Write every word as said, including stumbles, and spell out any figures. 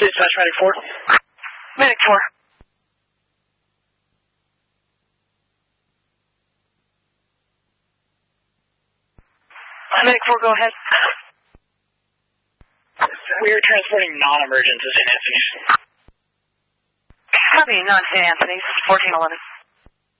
Dispatch Medic four. Medic four. Medic four, go ahead. We are transporting non-emergents to Saint Anthony's. Copy, non-Saint Anthony's, fourteen eleven.